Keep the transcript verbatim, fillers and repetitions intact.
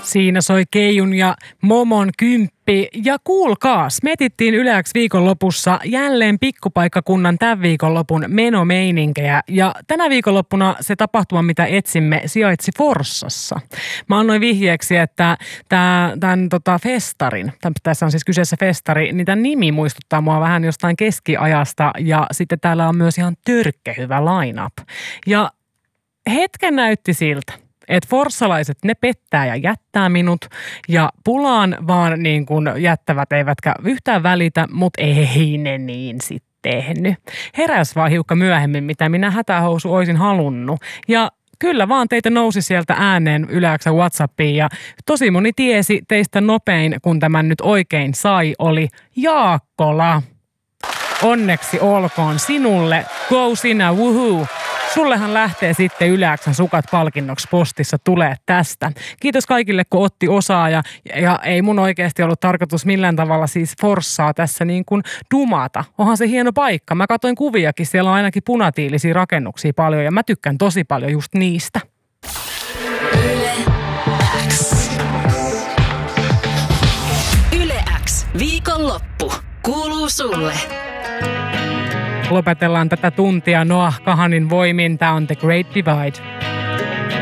Siinä soi Keijun ja Momon kymppi. Ja kuulkaas, me etittiin Yle X viikonlopussa jälleen pikkupaikkakunnan tämän viikonlopun menomeininkiä. Ja tänä viikonloppuna se tapahtuma, mitä etsimme, sijaitsi Forssassa. Mä annoin vihjeeksi, että tämän, tämän tota festarin, tämän, tässä on siis kyseessä festari, niin tämän nimi muistuttaa mua vähän jostain keskiajasta. Ja sitten täällä on myös ihan törkkehyvä line-up. Ja hetken näytti siltä, että forssalaiset, ne pettää ja jättää minut ja pulaan vaan niin kuin jättävät eivätkä yhtään välitä, mutta ei ne niin sitten tehnyt. Heräs vaan hiukka myöhemmin, mitä minä hätähousu olisin halunnut. Ja kyllä vaan teitä nousi sieltä ääneen Yle X:n WhatsAppiin ja tosi moni tiesi teistä nopein, kun tämän nyt oikein sai, oli Jaakkola. Onneksi olkoon sinulle. Go sinä, woohoo. Sullehan lähtee sitten Yle X:n sukat palkinnoksi postissa tulee tästä. Kiitos kaikille, kun otti osaa ja, ja ei mun oikeasti ollut tarkoitus millään tavalla siis forssaa tässä niin kuin dumata. Onhan se hieno paikka. Mä katsoin kuviakin, siellä on ainakin punatiilisiä rakennuksia paljon ja mä tykkään tosi paljon just niistä. Yle X. Yle X. Viikonloppu. Kuuluu sulle. Lopetellaan tätä tuntia Noah Kahanin voimin. Tämä on The Great Divide.